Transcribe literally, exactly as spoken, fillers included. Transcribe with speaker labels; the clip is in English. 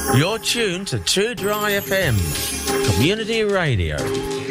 Speaker 1: You're tuned to Too Dry F M, community radio.